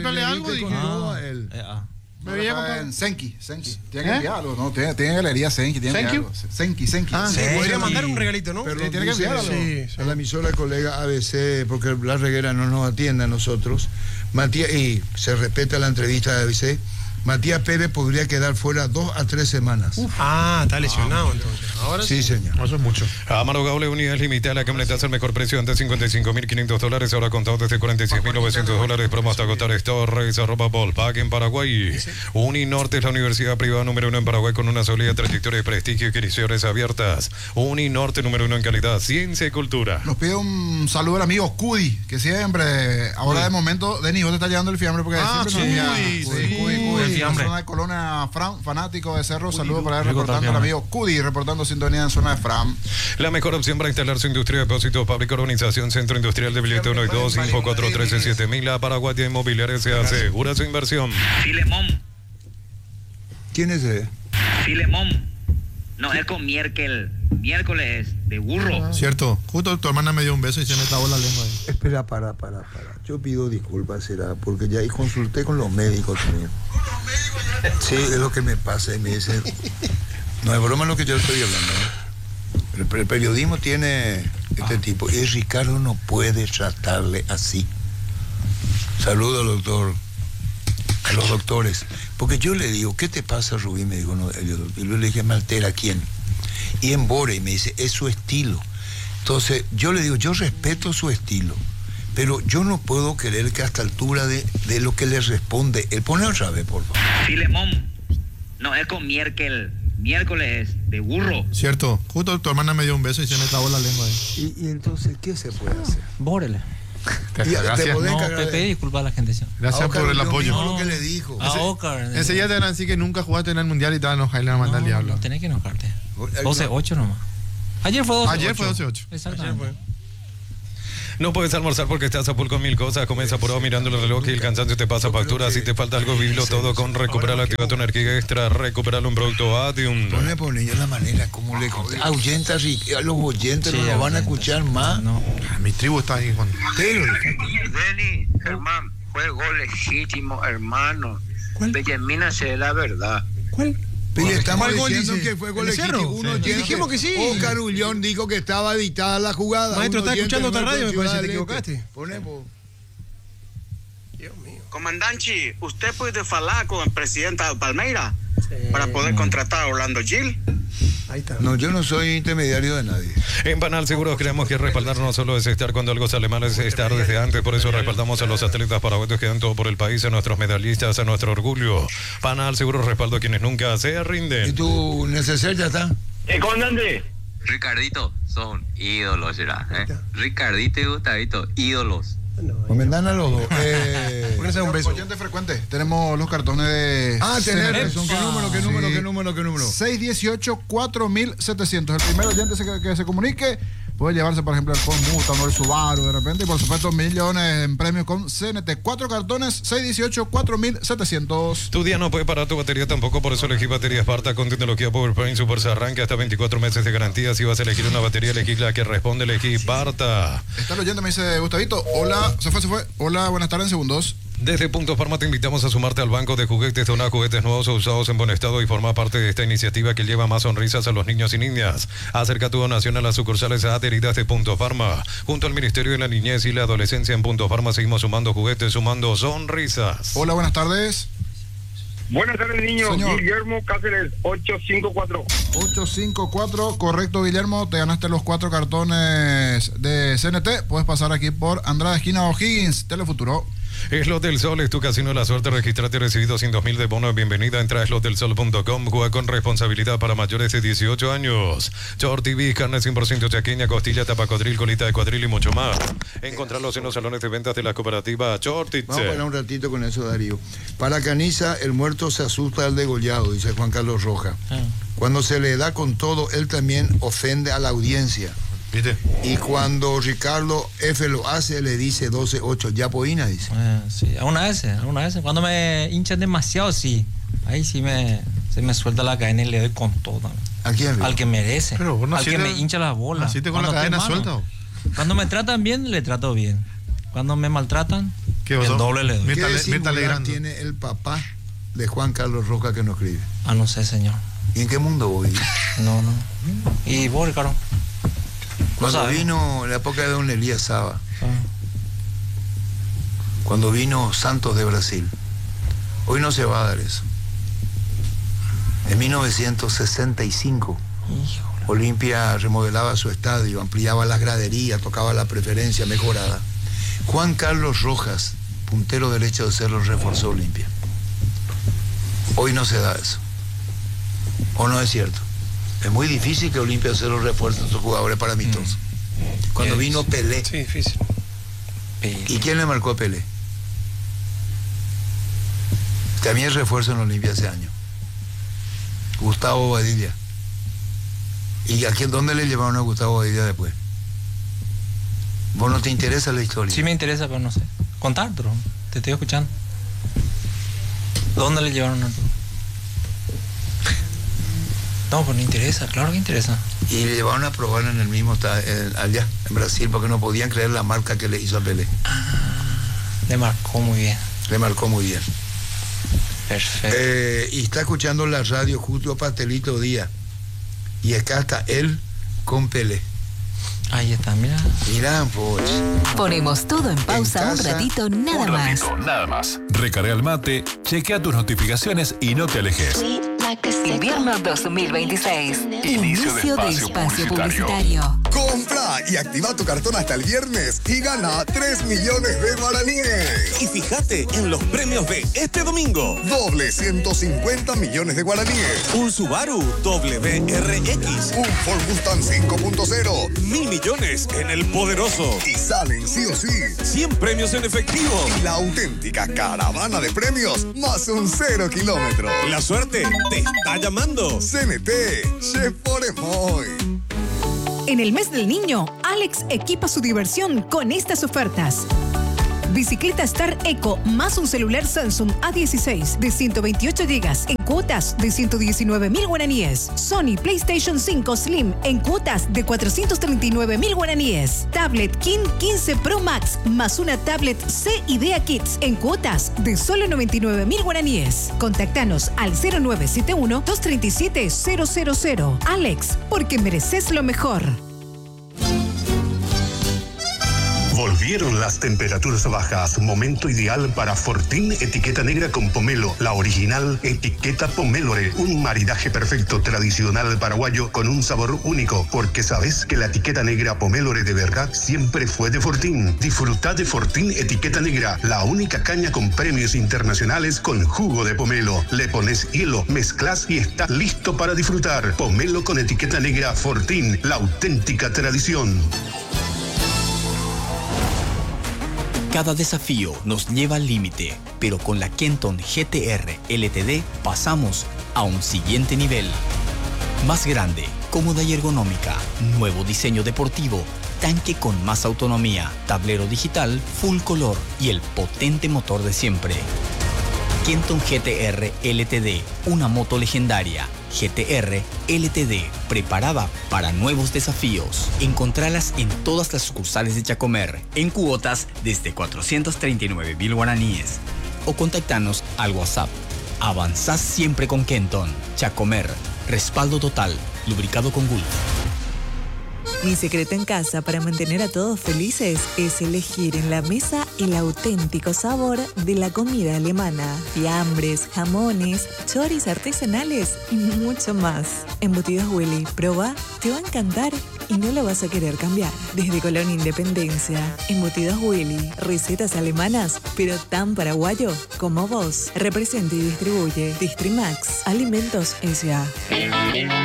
comprarle algo. Dije, Me veía comprar Senki. Tiene que enviar algo, ¿no? Tiene galería Senki. Senki. Podría mandar un regalito, ¿no? Pero tiene que enviar algo. Sí. A la emisora colega ABC, porque la reguera no nos atiende a nosotros. Matías, y se respeta la entrevista de ABC. Matías Pérez podría quedar fuera 2 a 3 semanas. Está lesionado entonces. Ahora sí, señor. Eso es mucho. Amaro Gaule, unidades limitadas, la camioneta el mejor precio antes $55.500, ahora contado desde $46.900, promo hasta agotar Torres, @Ballpark en Paraguay. Uninorte es la universidad privada número 1 en Paraguay con una sólida trayectoria de prestigio y inscripciones abiertas. Uninorte número 1 en calidad, ciencia y cultura. Nos pide un saludo al amigo Cudi, que siempre, ahora de momento, Denis, vos te estás llevando el fiambre porque Cudi. En zona de Colonia, Fran, fanático de Cerro, saludo para él, reportando al amigo Cudi, reportando sintonía en zona de Fran. La mejor opción para instalar su industria de depósitos público, organización Centro Industrial de Billete 1 y 2, Info 4137000, la Paraguaya Inmobiliaria se asegura su inversión. Filemón. ¿Quién es ese? Filemón. No, es con miércoles de burro. Cierto, justo tu hermana me dio un beso y se me trabó la lengua ahí. Espera, para. Yo pido disculpas, será, porque ya ahí consulté con los médicos también. Sí, es lo que me pasa y me dicen, no es broma lo que yo estoy hablando, ¿no? El periodismo tiene este tipo, y Ricardo no puede tratarle así. Saludo al doctor, a los doctores, porque yo le digo, ¿qué te pasa, Rubí? Me dijo, no, y yo le dije, ¿me altera quién? Y en Bore, y me dice, es su estilo. Entonces, yo le digo, yo respeto su estilo, pero yo no puedo querer que a esta altura de lo que le responde, él pone otra vez, por favor. Filemón. No, es con miércoles de burro. Cierto, justo tu hermana me dio un beso y se me trabó la lengua ahí. Y entonces, ¿qué se puede hacer? Bórele. Gracias. No, Pepe, disculpa a la gente. Gracias por el apoyo. No, lo que le dijo. Ese ya te van a decir que nunca jugaste en el mundial y te van a enojar y le van a mandar al diablo. No tenés que enojarte. 12-8 nomás. Ayer fue 12-8. Ayer fue 12-8. Exactamente. No puedes almorzar porque estás a full con mil cosas. Comienza apurado mirando el reloj y el cansancio te pasa factura. Si te falta algo, vivilo todo con Recuperar. Activa tu energía extra. Recuperar un producto Adium. Pone yo la manera como le ahuyenta a los oyentes, no lo van a escuchar más. No. Mi tribu está ahí, Juan. Denny, hermano, fue gol legítimo, hermano. Bellamina se la verdad. ¿Cuál? Pero estamos diciendo que fue gol legítimo. Dijimos que sí. Oscar Ullón dijo que estaba dictada la jugada. Maestro, está escuchando otra radio, me parece, te equivocaste. Dios mío. Comandante, ¿usted puede hablar con el presidente de Palmeiras para poder contratar a Orlando Gil? Ahí está. No, yo no soy intermediario de nadie. En Panal Seguros creemos que respaldar no solo es estar cuando algo sale mal, es estar desde antes. Por eso respaldamos a los atletas paraguayos que dan todo por el país, a nuestros medallistas, a nuestro orgullo. Panal Seguros respaldo a quienes nunca se rinden. ¿Y tu neceser ya está? Comandante. Ricardito, son ídolos, ¿verdad? Ricardito y Gustavito, ídolos. Me dan a los dos. Pónganse un beso. Oyente frecuente. Tenemos los cartones de... tenés razón. ¿Qué número? 618-4700. El primer oyente que se comunique puede llevarse, por ejemplo, el Ford Mustang o el Subaru de repente. Y por supuesto, millones en premios con CNT. 4 cartones, 618-4700. Tu día no puede parar tu batería tampoco, por eso elegí batería Sparta con tecnología PowerPoint Super. Se arranca hasta 24 meses de garantía. Si vas a elegir una batería, elegí la que responde, elegí Sparta. Está el oyente, me dice Gustavito. Hola, se fue. Hola, buenas tardes en segundos. Desde Punto Farma te invitamos a sumarte al banco de juguetes, donar juguetes nuevos o usados en buen estado y formar parte de esta iniciativa que lleva más sonrisas a los niños y niñas. Acerca tu donación a las sucursales adheridas de Punto Farma. Junto al Ministerio de la Niñez y la Adolescencia en Punto Farma seguimos sumando juguetes, sumando sonrisas. Hola, buenas tardes. Buenas tardes, niño. Señor. Guillermo Cáceres, 854. 854, correcto, Guillermo. Te ganaste los 4 cartones de CNT. Puedes pasar aquí por Andrade, esquina O'Higgins, Telefuturo. Slot del Sol es tu casino de la suerte. Registrate y recibí 200.000 de bono de bienvenida. Entra a slotdelsol.com. Juega con responsabilidad para mayores de 18 años. Short TV, carne 100% chaqueña, costilla, tapacodril, colita de cuadril y mucho más. Encontrarlos en los salones de ventas de la cooperativa Shortitze. Vamos a parar un ratito con eso, Darío. Para Caniza, el muerto se asusta al degollado, dice Juan Carlos Roja. Cuando se le da con todo, él también ofende a la audiencia. ¿Viste? Y cuando Ricardo F. lo hace, le dice 12-8. Ya Poina dice. Sí, algunas veces. Cuando me hinchan demasiado, sí. Ahí sí se me suelta la cadena y le doy con todo. ¿A quién? Al que merece. Pero vos al que me hincha las bolas. ¿Naciste con la cadena suelta? Cuando me tratan bien, le trato bien. Cuando me maltratan, ¿Qué el doble le doy. ¿Qué singular tiene el papá de Juan Carlos Roca que no escribe? Ah, no sé, señor. ¿Y en qué mundo voy? No. ¿Y vos, Ricardo? Cuando vino la época de don Elías Saba, cuando vino Santos de Brasil, hoy no se va a dar eso. En 1965, Olimpia remodelaba su estadio, ampliaba las graderías, tocaba la preferencia mejorada. Juan Carlos Rojas, puntero derecho de Cerro, reforzó Olimpia. Hoy no se da eso. ¿O no es cierto? Es muy difícil que Olimpia Cerro refuerce a sus jugadores para amistosos. Cuando vino Pelé. Sí, difícil. ¿Y quién le marcó a Pelé? También refuerzo en Olimpia ese año. Gustavo Badilla. ¿Y a quién, dónde le llevaron a Gustavo Badilla después? ¿Vos no te interesa la historia? Sí me interesa, pero no sé. Contar, bro. Te estoy escuchando. ¿Dónde le llevaron a Arturo? No, pues no interesa, claro que interesa. Y le llevaron a probar en el mismo allá, en Brasil, porque no podían creer la marca que le hizo a Pelé. Le marcó muy bien. Le marcó muy bien. Perfecto. Y está escuchando la radio Julio Pastelito Díaz. Y acá está él con Pelé. Ahí está, mira. Mirá, pues. Ponemos todo en pausa un ratito, nada más. Recarga el mate, chequea tus notificaciones y no te alejes. Invierno 2026. Inicio de espacio publicitario. Compra y activa tu cartón hasta el viernes y gana 3 millones de guaraníes. Y fíjate en los premios de este domingo. Doble 150 millones de guaraníes. Un Subaru WRX. Un Ford Mustang 5.0. 1.000 millones en el poderoso. Y salen sí o sí 100 premios en efectivo. Y la auténtica caravana de premios más un 0 kilómetro. La suerte te está llamando. CNT, Chef Poremoy. En el mes del niño, Alex equipa su diversión con estas ofertas. Bicicleta Star Eco más un celular Samsung A16 de 128 GB en cuotas de 119.000 guaraníes. Sony PlayStation 5 Slim en cuotas de 439.000 guaraníes. Tablet King 15 Pro Max más una tablet C Idea Kids en cuotas de solo 99.000 guaraníes. Contactanos al 0971-237-000. Alex, porque mereces lo mejor. Volvieron las temperaturas bajas. Momento ideal para Fortín etiqueta negra con pomelo. La original etiqueta Pomélore. Un maridaje perfecto tradicional paraguayo con un sabor único. Porque sabes que la etiqueta negra Pomélore de verdad siempre fue de Fortín. Disfruta de Fortín etiqueta negra. La única caña con premios internacionales con jugo de pomelo. Le pones hielo, mezclas y está listo para disfrutar. Pomelo con etiqueta negra Fortín. La auténtica tradición. Cada desafío nos lleva al límite, pero con la Kenton GTR LTD pasamos a un siguiente nivel. Más grande, cómoda y ergonómica, nuevo diseño deportivo, tanque con más autonomía, tablero digital, full color y el potente motor de siempre. Kenton GTR LTD, una moto legendaria. GTR LTD, preparada para nuevos desafíos. Encontralas en todas las sucursales de Chacomer, en cuotas desde 439.000 guaraníes. O contactanos al WhatsApp. Avanzás siempre con Kenton. Chacomer, respaldo total, lubricado con Gulf. Mi secreto en casa para mantener a todos felices es elegir en la mesa el auténtico sabor de la comida alemana. Fiambres, jamones, choris artesanales y mucho más. Embutidos Willy, proba, te va a encantar y no lo vas a querer cambiar. Desde Colón Independencia, Embutidos Willy, recetas alemanas, pero tan paraguayo como vos. Representa y distribuye Distrimax, Alimentos S.A.